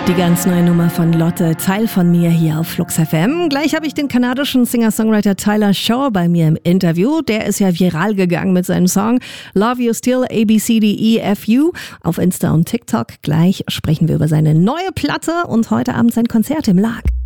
Die ganz neue Nummer von Lotte, Teil von mir hier auf Flux FM. Gleich habe ich den kanadischen Singer-Songwriter Tyler Shaw bei mir im Interview. Der ist ja viral gegangen mit seinem Song Love You Still ABCDEFU auf Insta und TikTok. Gleich sprechen wir über seine neue Platte und heute Abend sein Konzert im Lag.